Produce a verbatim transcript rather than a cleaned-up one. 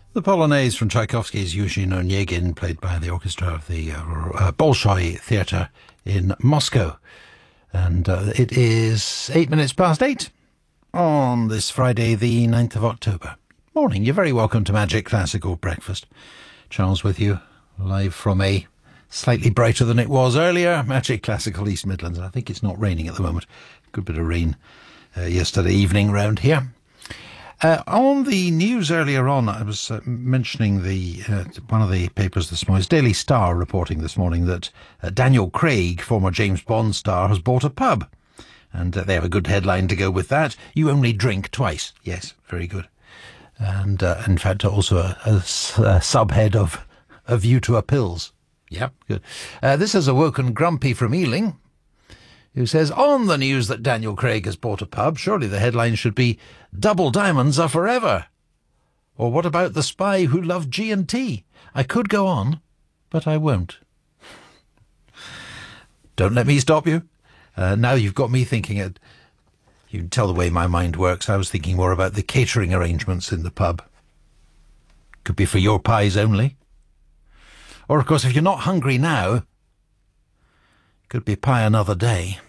The Polonaise from Tchaikovsky's Eugene Onegin, played by the orchestra of the uh, uh, Bolshoi Theatre in Moscow. And uh, it is eight minutes past eight on this Friday, the ninth of October. Morning, you're very welcome to Magic Classical Breakfast. Charles with you, live from a slightly brighter than it was earlier, Magic Classical East Midlands. I think it's not raining at the moment. Good bit of rain uh, yesterday evening round here. Uh, on the news earlier on, I was uh, mentioning the uh, one of the papers this morning, Daily Star, reporting this morning that uh, Daniel Craig, former James Bond star, has bought a pub. And uh, they have a good headline to go with that. You only drink twice. Yes, very good. And uh, in fact, also a, a, a subhead of A View to a Pills. Yep, good. Uh, this has awoken Grumpy from Ealing, who says, on the news that Daniel Craig has bought a pub, surely the headline should be, Double Diamonds Are Forever. Or what about The Spy Who Loved G and T? I could go on, but I won't. Don't let me stop you. Uh, now you've got me thinking it. You can tell the way my mind works. I was thinking more about the catering arrangements in the pub. Could be for your pies only. Or, of course, if you're not hungry now, could be pie another day.